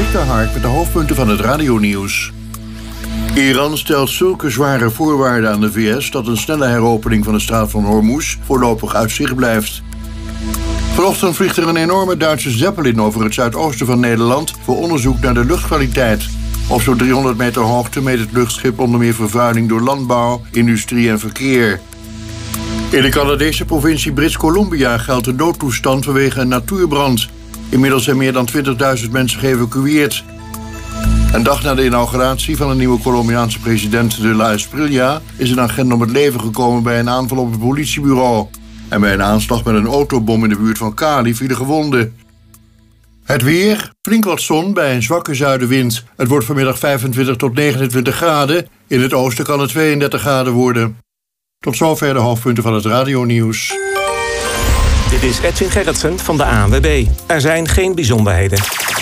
Dik de Hark met de hoofdpunten van het radionieuws. Iran stelt zulke zware voorwaarden aan de VS dat een snelle heropening van de straat van Hormuz voorlopig uit zicht blijft. Vanochtend vliegt er een enorme Duitse Zeppelin over het zuidoosten van Nederland voor onderzoek naar de luchtkwaliteit. Op zo'n 300 meter hoogte meet het luchtschip onder meer vervuiling door landbouw, industrie en verkeer. In de Canadese provincie British Columbia geldt een noodtoestand vanwege een natuurbrand. Inmiddels zijn meer dan 20.000 mensen geëvacueerd. Een dag na de inauguratie van een nieuwe Colombiaanse president de La Espriella is een agent om het leven gekomen bij een aanval op het politiebureau. En bij een aanslag met een autobom in de buurt van Cali vielen gewonden. Het weer, flink wat zon bij een zwakke zuidenwind. Het wordt vanmiddag 25 tot 29 graden. In het oosten kan het 32 graden worden. Tot zover de hoofdpunten van het radionieuws. Dit is Edwin Gerritsen van de ANWB. Er zijn geen bijzonderheden.